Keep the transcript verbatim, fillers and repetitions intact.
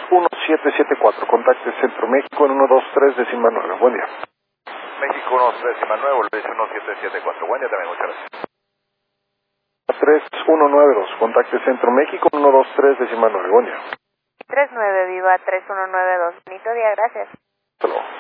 uno siete siete cuatro. Contacte Centro México en uno dos tres décima nueve. Buen día. México uno dos tres décima nueve, volví uno siete siete cuatro. Buen día también, muchas gracias. tres uno nueve dos. Contacte Centro México uno dos tres décima nueve. Buen día. tres nueve, viva tres uno nueve dos. Bonito día, gracias. Hasta luego.